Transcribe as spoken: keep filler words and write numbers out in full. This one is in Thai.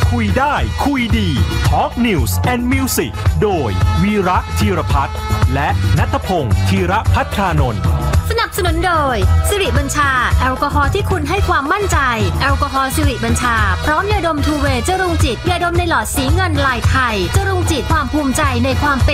คุยได้คุยดี Talk News and Music โดยวีระธีรพัฒน์และณัฐพงศ์ธีรภัทรานนท์สนับสนุนโดยสิริบัญชาแอลกอฮอล์ที่คุณให้ความมั่นใจแอลกอฮอล์สิริบัญชาพร้อมยาดมทูเวย์จรุงจิตยาดมในหลอดสีเงินลายไทยจรุงจิตความภูมิใจในความเป็น